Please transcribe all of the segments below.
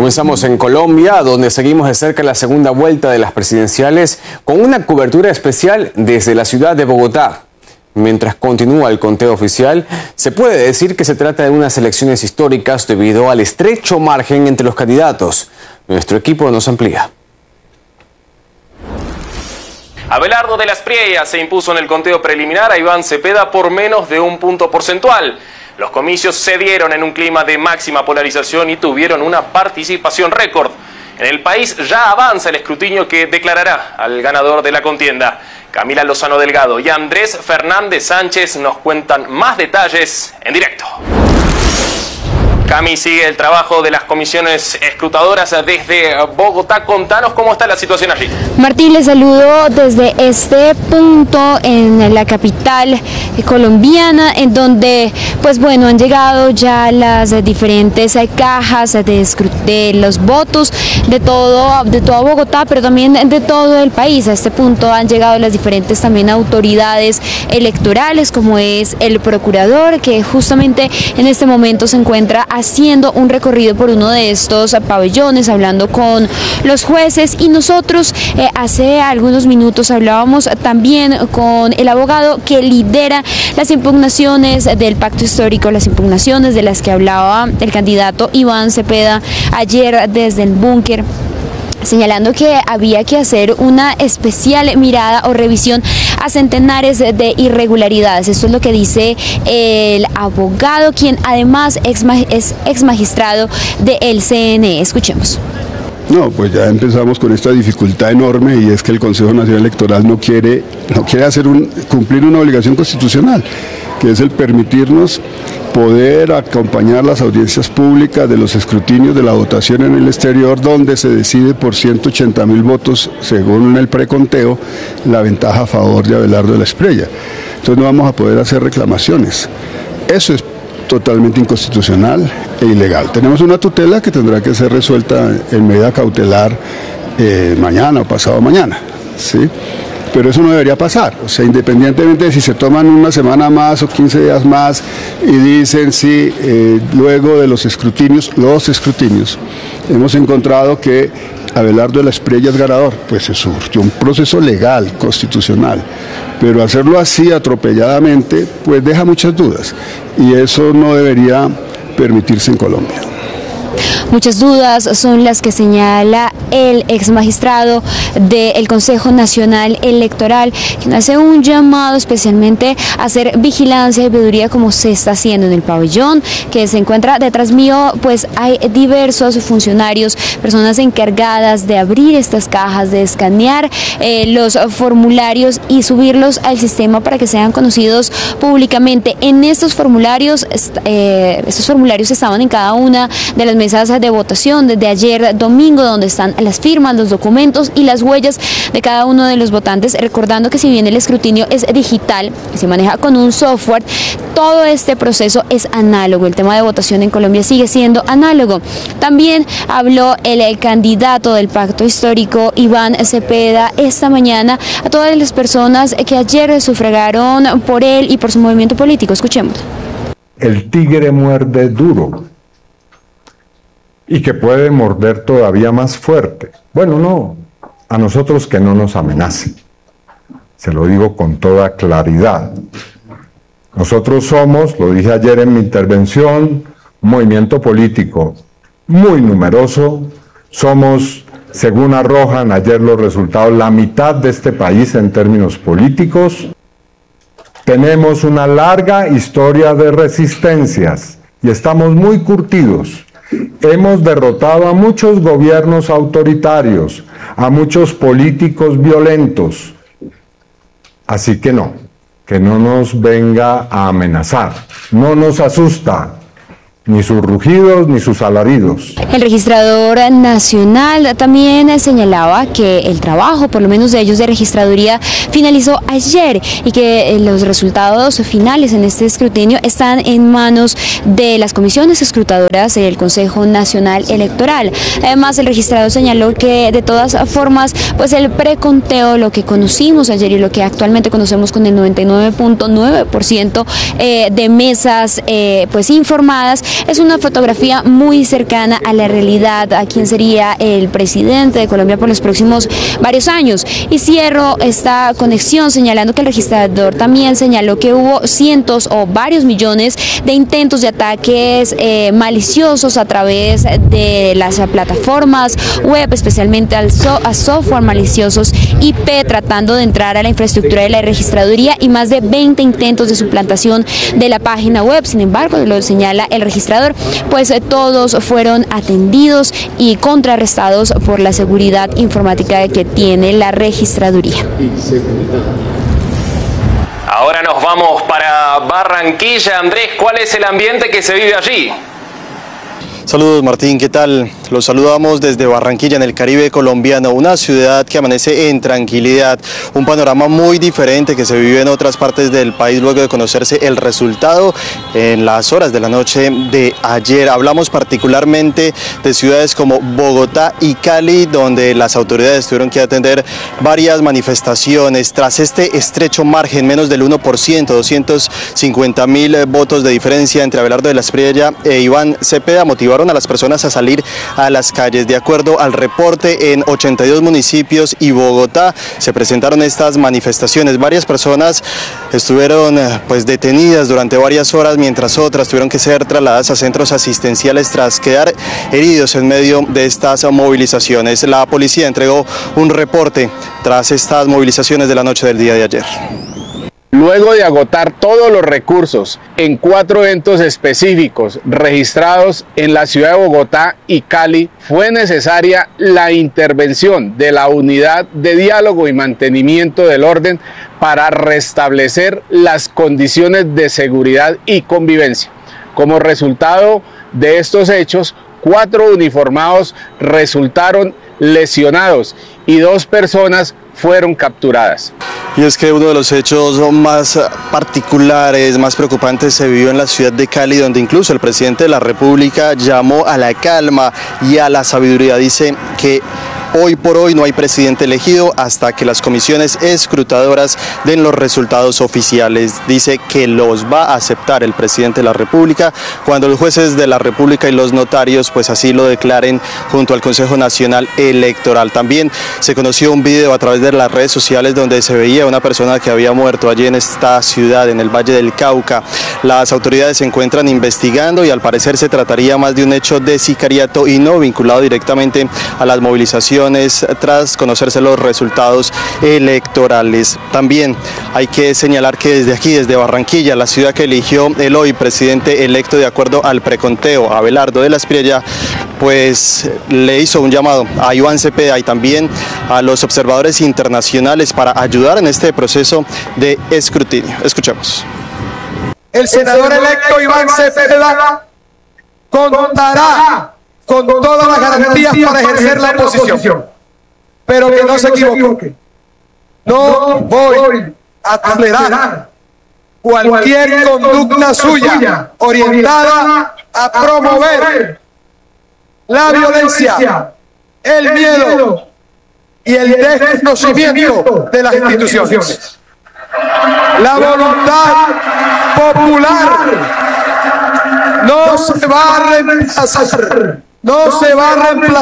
Comenzamos en Colombia, donde seguimos de cerca la segunda vuelta de las presidenciales con una cobertura especial desde la ciudad de Bogotá. Mientras continúa el conteo oficial, se puede decir que se trata de unas elecciones históricas debido al estrecho margen entre los candidatos. Nuestro equipo nos amplía. Abelardo de las Priellas se impuso en el conteo preliminar a Iván Cepeda por menos de un punto porcentual. Los comicios se dieron en un clima de máxima polarización y tuvieron una participación récord. En el país ya avanza el escrutinio que declarará al ganador de la contienda. Camila Lozano Delgado y Andrés Fernández Sánchez nos cuentan más detalles en directo. Cami, sigue el trabajo de las comisiones escrutadoras desde Bogotá. Contanos cómo está la situación allí. Martín, les saludo desde este punto en la capital colombiana, en donde, pues bueno, han llegado ya las diferentes cajas de los votos de toda Bogotá, pero también de todo el país. A este punto han llegado las diferentes también autoridades electorales, como es el procurador, que justamente en este momento se encuentra haciendo un recorrido por uno de estos pabellones, hablando con los jueces, y nosotros hace algunos minutos hablábamos también con el abogado que lidera las impugnaciones del pacto histórico, las impugnaciones de las que hablaba el candidato Iván Cepeda ayer desde el búnker, señalando que había que hacer una especial mirada o revisión a centenares de irregularidades. Esto es lo que dice el abogado, quien además es ex magistrado del CNE. Escuchemos. No, pues ya empezamos con esta dificultad enorme, y es que el Consejo Nacional Electoral no quiere cumplir una obligación constitucional, que es el permitirnos poder acompañar las audiencias públicas de los escrutinios de la votación en el exterior, donde se decide por 180.000 votos, según el preconteo, la ventaja a favor de Abelardo de las Priellas. Entonces no vamos a poder hacer reclamaciones. Eso es totalmente inconstitucional e ilegal. Tenemos una tutela que tendrá que ser resuelta en medida cautelar mañana o pasado mañana, ¿sí? Pero eso no debería pasar. O sea, independientemente de si se toman una semana más o 15 días más y dicen sí, luego de los escrutinios, hemos encontrado que Abelardo de las Priellas es ganador, pues se surgió un proceso legal, constitucional, pero hacerlo así atropelladamente pues deja muchas dudas, y eso no debería permitirse en Colombia. Muchas dudas son las que señala el ex magistrado del Consejo Nacional Electoral, quien hace un llamado especialmente a hacer vigilancia y veeduría, como se está haciendo en el pabellón que se encuentra detrás mío. Pues hay diversos funcionarios, personas encargadas de abrir estas cajas, de escanear los formularios y subirlos al sistema para que sean conocidos públicamente. En estos formularios estaban en cada una de las mesas de votación desde ayer domingo, donde están las firmas, los documentos y las huellas de cada uno de los votantes, recordando que si bien el escrutinio es digital y se maneja con un software, todo este proceso es análogo. El tema de votación en Colombia sigue siendo análogo. También habló el candidato del pacto histórico, Iván Cepeda, esta mañana a todas las personas que ayer sufragaron por él y por su movimiento político. Escuchemos. El tigre muerde duro, y que puede morder todavía más fuerte. Bueno, no, a nosotros que no nos amenacen. Se lo digo con toda claridad. Nosotros somos, lo dije ayer en mi intervención, un movimiento político muy numeroso. Somos, según arrojan ayer los resultados, la mitad de este país en términos políticos. Tenemos una larga historia de resistencias y estamos muy curtidos. Hemos derrotado a muchos gobiernos autoritarios, a muchos políticos violentos. Así que no nos venga a amenazar. No nos asusta ni sus rugidos ni sus alaridos. El registrador nacional también señalaba que el trabajo, por lo menos de ellos de registraduría, finalizó ayer y que los resultados finales en este escrutinio están en manos de las comisiones escrutadoras del Consejo Nacional Electoral. Además, el registrador señaló que de todas formas, pues el preconteo, lo que conocimos ayer y lo que actualmente conocemos con el 99.9% de mesas pues informadas, es una fotografía muy cercana a la realidad, a quien sería el presidente de Colombia por los próximos varios años. Y cierro esta conexión señalando que el registrador también señaló que hubo cientos o varios millones de intentos de ataques maliciosos a través de las plataformas web, especialmente a software maliciosos IP, tratando de entrar a la infraestructura de la registraduría, y más de 20 intentos de suplantación de la página web. Sin embargo, lo señala el registrador, pues todos fueron atendidos y contrarrestados por la seguridad informática que tiene la registraduría. Ahora nos vamos para Barranquilla. Andrés, ¿cuál es el ambiente que se vive allí? Saludos Martín, ¿qué tal? Los saludamos desde Barranquilla, en el Caribe colombiano, una ciudad que amanece en tranquilidad, un panorama muy diferente que se vive en otras partes del país luego de conocerse el resultado en las horas de la noche de ayer. Hablamos particularmente de ciudades como Bogotá y Cali, donde las autoridades tuvieron que atender varias manifestaciones tras este estrecho margen, menos del 1%, 250.000 votos de diferencia entre Abelardo de la Espriella e Iván Cepeda motivaron a las personas a salir a las calles. De acuerdo al reporte, en 82 municipios y Bogotá se presentaron estas manifestaciones. Varias personas estuvieron detenidas durante varias horas, mientras otras tuvieron que ser trasladadas a centros asistenciales tras quedar heridos en medio de estas movilizaciones. La policía entregó un reporte tras estas movilizaciones de la noche del día de ayer. Luego de agotar todos los recursos en 4 eventos específicos registrados en la ciudad de Bogotá y Cali, fue necesaria la intervención de la Unidad de Diálogo y Mantenimiento del Orden para restablecer las condiciones de seguridad y convivencia. Como resultado de estos hechos, 4 uniformados resultaron lesionados y 2 personas fueron capturadas. Y es que uno de los hechos más particulares, más preocupantes se vivió en la ciudad de Cali, donde incluso el presidente de la República llamó a la calma y a la sabiduría. Dice que hoy por hoy no hay presidente elegido hasta que las comisiones escrutadoras den los resultados oficiales. Dice que los va a aceptar el presidente de la República cuando los jueces de la República y los notarios pues así lo declaren junto al Consejo Nacional Electoral. También se conoció un video a través de las redes sociales donde se veía una persona que había muerto allí en esta ciudad, en el Valle del Cauca. Las autoridades se encuentran investigando y al parecer se trataría más de un hecho de sicariato y no vinculado directamente a las movilizaciones tras conocerse los resultados electorales. También hay que señalar que desde aquí, desde Barranquilla, la ciudad que eligió el hoy presidente electo de acuerdo al preconteo, Abelardo de la Espriella, pues le hizo un llamado a Iván Cepeda y también a los observadores internacionales para ayudar en este proceso de escrutinio. Escuchemos. El senador electo Iván Cepeda contará con todas las garantías para ejercer la oposición, pero que no se equivoque. No voy a tolerar cualquier conducta suya orientada a promover la violencia, el miedo y el desconocimiento de las instituciones. La voluntad popular no se va a reemplazar, no se va a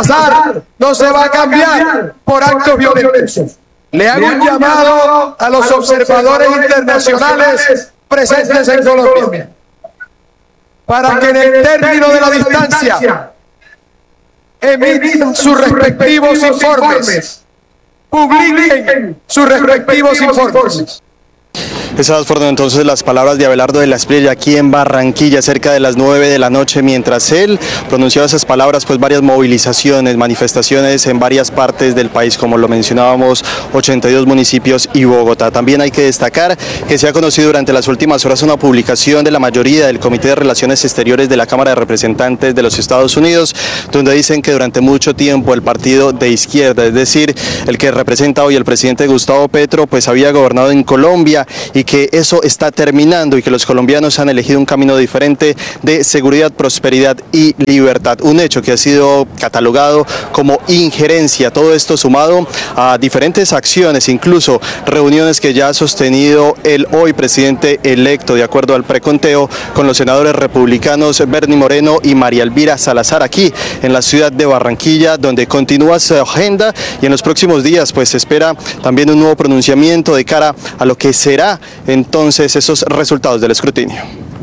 cambiar por actos violentos. Le hago un llamado a los observadores internacionales presentes en Colombia para que en el término de la distancia emitan sus respectivos informes, publiquen sus respectivos informes. Esas fueron entonces las palabras de Abelardo de la Espriella aquí en Barranquilla, cerca de las 9 de la noche. Mientras él pronunciaba esas palabras, pues varias movilizaciones, manifestaciones en varias partes del país, como lo mencionábamos, 82 municipios y Bogotá. También hay que destacar que se ha conocido durante las últimas horas una publicación de la mayoría del Comité de Relaciones Exteriores de la Cámara de Representantes de los Estados Unidos, donde dicen que durante mucho tiempo el partido de izquierda, es decir, el que representa hoy el presidente Gustavo Petro, pues había gobernado en Colombia y que eso está terminando y que los colombianos han elegido un camino diferente de seguridad, prosperidad y libertad. Un hecho que ha sido catalogado como injerencia. Todo esto sumado a diferentes acciones, incluso reuniones que ya ha sostenido el hoy presidente electo, de acuerdo al preconteo, con los senadores republicanos Bernie Moreno y María Elvira Salazar, aquí en la ciudad de Barranquilla, donde continúa su agenda, y en los próximos días pues se espera también un nuevo pronunciamiento de cara a lo que será entonces esos resultados del escrutinio.